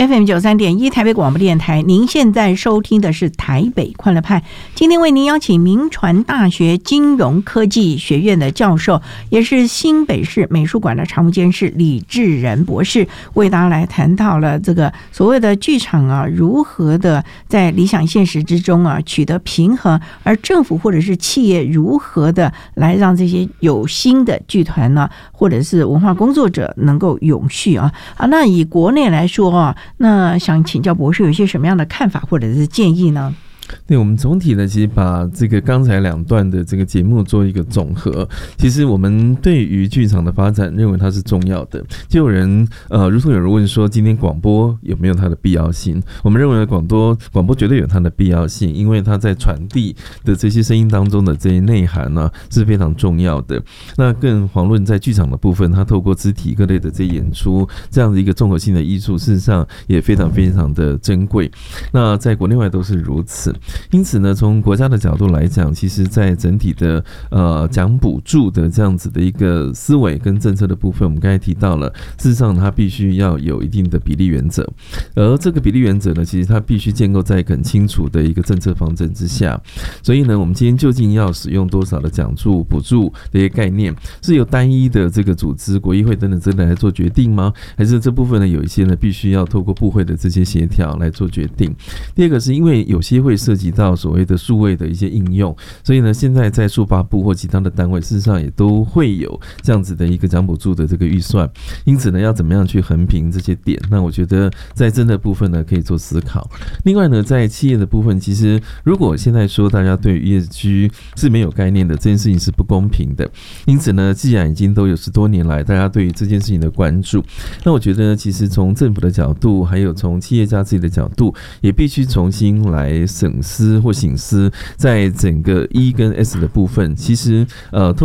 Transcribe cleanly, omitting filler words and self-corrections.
FM93.1台北广播电台，您现在收听的是台北快乐派。今天为您邀请民传大学金融科技学院的教授，也是新北市美术馆的常务监事李志仁博士，为大家来谈到了这个所谓的剧场啊，如何的在理想现实之中啊取得平衡，而政府或者是企业如何的来让这些有心的剧团呢，或者是文化工作者能够永续啊。那以国内来说啊，那想请教博士有一些什么样的看法或者是建议呢？ 对，我们总体呢，其实把这个刚才2段的这个节目做一个总和。其实我们对于剧场的发展认为它是重要的。就有人如同有人问说，今天广播有没有它的必要性？我们认为广播绝对有它的必要性，因为它在传递的这些声音当中的这些内涵呢是非常重要的。那更遑论在剧场的部分，它透过肢体各类的这些演出，这样的一个综合性的艺术，事实上也非常非常的珍贵。那在国内外都是如此。因此呢，从国家的角度来讲，其实在整体的奖补助的这样子的一个思维跟政策的部分，我们刚才提到了，事实上它必须要有一定的比例原则，而这个比例原则呢，其实它必须建构在很清楚的一个政策方针之下。所以呢，我们今天究竟要使用多少的奖助补助的一些概念，是由单一的这个组织国议会等等之类来做决定吗？还是这部分呢有一些呢必须要透过部会的这些协调来做决定？第二个是因为有些会涉及到所谓的数位的一些应用，所以呢，现在在数发部或其他的单位，事实上也都会有这样子的一个奖补助的这个预算。因此呢，要怎么样去衡平这些点？那我觉得在真的部分呢，可以做思考。另外呢，在企业的部分，其实如果现在说大家对于ESG是没有概念的，这件事情是不公平的。因此呢，既然已经都有10多年来大家对于这件事情的关注，那我觉得呢，其实从政府的角度，还有从企业家自己的角度，也必须重新来审思或省思，在整个 E 跟 S 的部分，其实